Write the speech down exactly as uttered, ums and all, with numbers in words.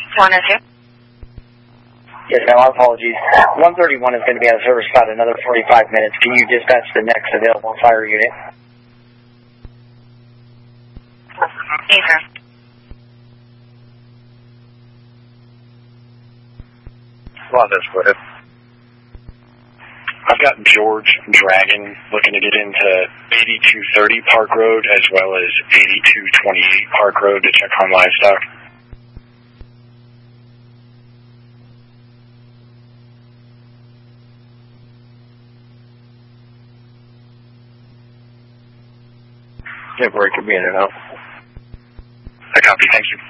one oh two. Yes, ma'am, our apologies. one thirty-one is going to be out of service about another forty-five minutes. Can you dispatch the next available fire unit? Yes, sir. Well, that's good. I've got George Dragon looking to get into eighty-two thirty Park Road as well as eighty-two twenty-eight Park Road to check on livestock. Yeah, where it could be in and out. I copy, thank you.